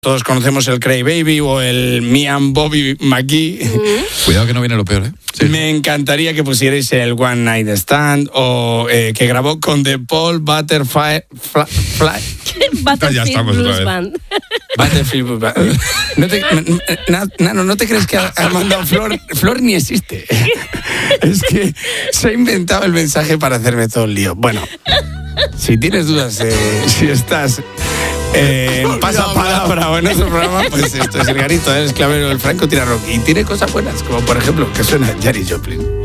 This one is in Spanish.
Todos conocemos el Cray Baby o el Me and Bobby McGee. Cuidado que no viene lo peor, ¿eh? Sí. Me encantaría que pusierais el One Night Stand o que grabó con The Paul Butterfly. Battlefield Blues Band. Battlefield Blues Band. ¿No te crees que ha mandado Flor? Flor ni existe. Es que se ha inventado el mensaje para hacerme todo el lío. Bueno, si tienes dudas, si estás... Pasapalabra o en otro programa, pues esto es el Garito, el Esclavero, el Franco Tira Rock, y tiene cosas buenas, como por ejemplo que suena Janis Joplin.